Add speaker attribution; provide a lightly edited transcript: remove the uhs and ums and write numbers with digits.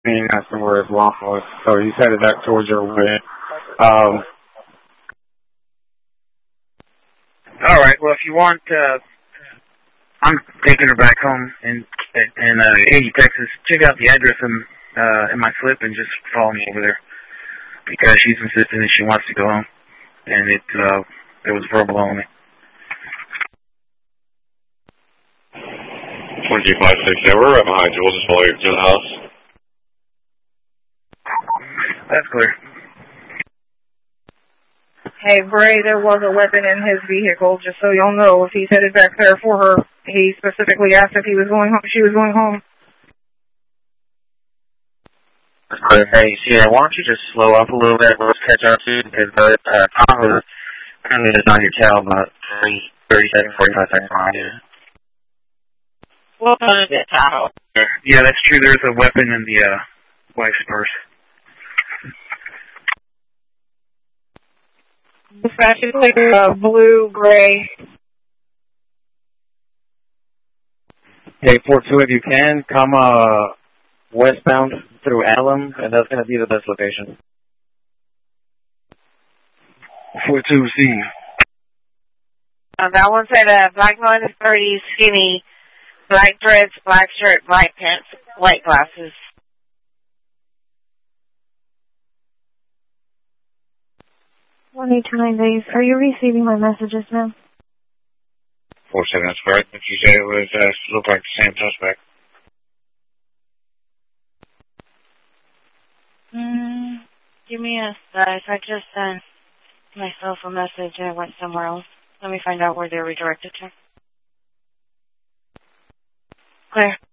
Speaker 1: and asking where his mom was. So he's headed back towards your way.
Speaker 2: All right. Well, if you want, I'm taking her back home in Katy, Texas. Check out the address in my slip and just follow me over there because she's insisting that she wants to go home, and it was verbal only.
Speaker 3: 256, yeah, we're right behind you. We'll just follow you to the house.
Speaker 2: That's clear.
Speaker 4: Hey, Bray, there was a weapon in his vehicle, just so y'all know. If he's headed back there for her, he specifically asked if he was going home. She was going home.
Speaker 2: That's clear. Hey, yeah, why don't you just slow up a little bit? Let's catch up to you because Tom was currently is on your tail about 30 seconds, 45 seconds behind you.
Speaker 4: What kind of it, Tahoe?
Speaker 2: Yeah, that's true. There's a weapon in the wife's purse.
Speaker 4: Dispatches clear, blue, gray.
Speaker 1: Hey, 4-2, if you can, come westbound through Allen, and that's going to be the best location. 4-2, C.
Speaker 4: That one said black minus 30, skinny, black dreads, black shirt, black pants, white glasses.
Speaker 5: 189 days. Are you receiving my messages now?
Speaker 3: 47, that's correct. If you say it was, looked like the same suspect.
Speaker 5: Give me a sec. I just sent myself a message and it went somewhere else. Let me find out where they're redirected to. Clear.